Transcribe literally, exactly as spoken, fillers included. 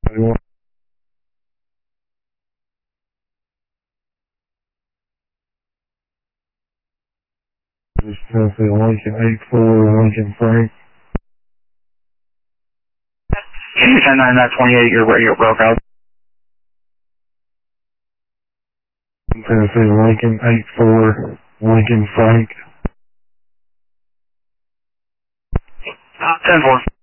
Tennessee Lincoln eight four Lincoln Frank. ten nine nine twenty-eight, you're where you broke out. Tennessee Lincoln eight four Lincoln Frank. Uh, ten four.